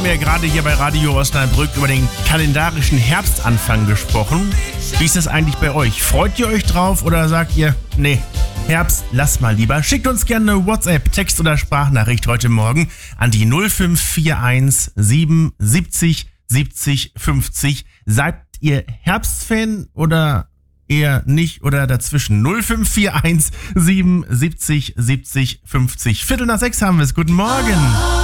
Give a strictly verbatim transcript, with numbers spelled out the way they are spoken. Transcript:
haben ja gerade hier bei Radio Osnabrück über den kalendarischen Herbstanfang gesprochen. Wie ist das eigentlich bei euch? Freut ihr euch drauf oder sagt ihr, nee, Herbst, lass mal lieber. Schickt uns gerne eine WhatsApp, Text- oder Sprachnachricht heute Morgen an die null fünf vier eins siebenundsiebzig siebzig fünfzig. Seid ihr Herbstfan oder eher nicht oder dazwischen? null fünf vier eins siebenundsiebzig siebzig fünfzig. Viertel nach sechs haben wir es. Guten Morgen.